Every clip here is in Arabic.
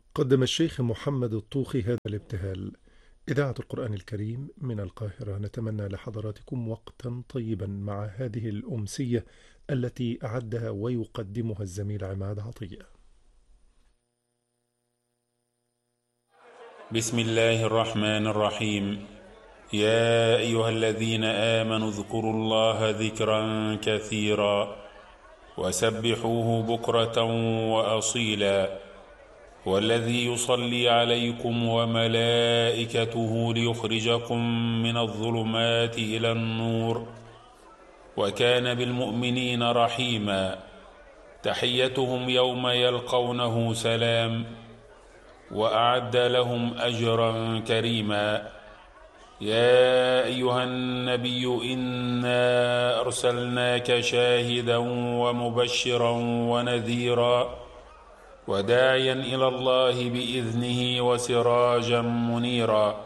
قدم الشيخ محمد الطوخي هذا الابتهال. إذاعة القرآن الكريم من القاهرة، نتمنى لحضراتكم وقتا طيبا مع هذه الأمسية التي أعدها ويقدمها الزميل عماد عطية. بسم الله الرحمن الرحيم. يا أيها الذين آمنوا اذكروا الله ذكرا كثيرا وسبحوه بكرة وأصيلا، والذي يصلي عليكم وملائكته ليخرجكم من الظلمات إلى النور، وكان بالمؤمنين رحيما. تحيتهم يوم يلقونه سلام، وأعد لهم أجرا كريما. يا أيها النبي إنا أرسلناك شاهدا ومبشرا ونذيرا وداعيا إلى الله بإذنه وسراجا منيرا،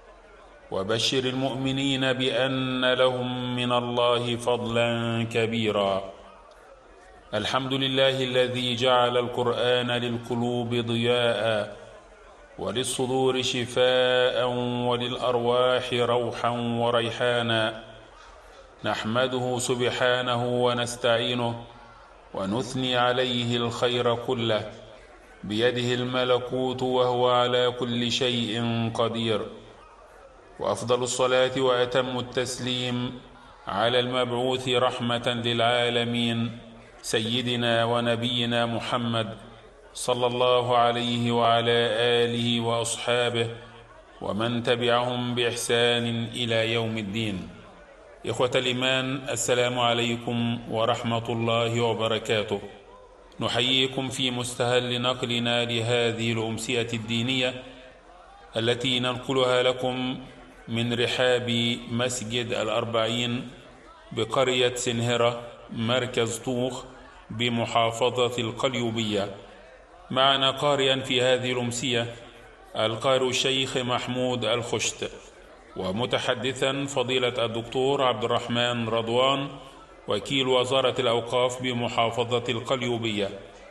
وبشر المؤمنين بأن لهم من الله فضلا كبيرا. الحمد لله الذي جعل القرآن للقلوب ضياء وللصدور شفاء وللأرواح روحا وريحانا. نحمده سبحانه ونستعينه ونثني عليه الخير كله، بيده الملكوت وهو على كل شيء قدير. وأفضل الصلاة وأتم التسليم على المبعوث رحمة للعالمين، سيدنا ونبينا محمد صلى الله عليه وعلى آله وأصحابه ومن تبعهم بإحسان إلى يوم الدين. إخوة الإيمان، السلام عليكم ورحمة الله وبركاته. نحييكم في مستهل نقلنا لهذه الأمسية الدينية التي ننقلها لكم من رحاب مسجد الأربعين بقرية سنهرة مركز طوخ بمحافظة القليوبية. معنا قارئا في هذه الأمسية القارئ الشيخ محمود الخشت، ومتحدثا فضيلة الدكتور عبد الرحمن رضوان وكيل وزارة الأوقاف بمحافظة القليوبية،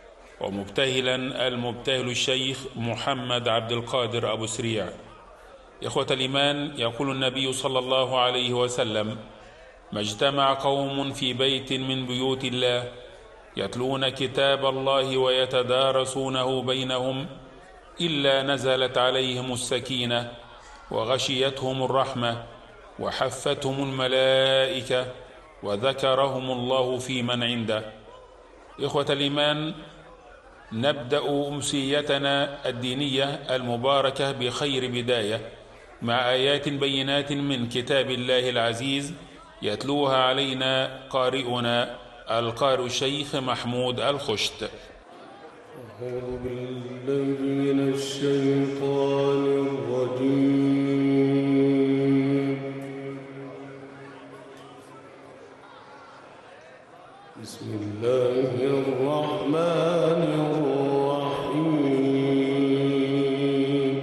ومبتهلا المبتهل الشيخ محمد عبد القادر أبو سريع. إخوة الإيمان، يقول النبي صلى الله عليه وسلم: ما اجتمع قوم في بيت من بيوت الله يتلون كتاب الله ويتدارسونه بينهم إلا نزلت عليهم السكينة وغشيتهم الرحمة وحفتهم الملائكة وذكرهم الله في من عنده. إخوة الإيمان، نبدأ أمسيتنا الدينية المباركة بخير بداية مع آيات بينات من كتاب الله العزيز يتلوها علينا قارئنا القارئ الشيخ محمود الخشت. أعوذ بالله من الشيطان الرجيم. بسم الله الرحمن الرحيم.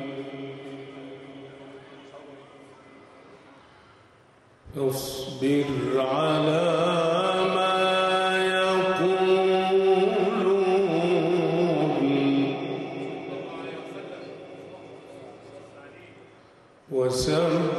اصبر على